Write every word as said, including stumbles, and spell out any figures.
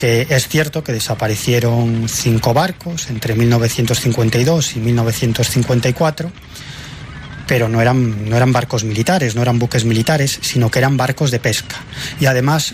que es cierto que desaparecieron cinco barcos entre mil novecientos cincuenta y dos y mil novecientos cincuenta y cuatro, pero no eran, no eran barcos militares, no eran buques militares, sino que eran barcos de pesca. Y además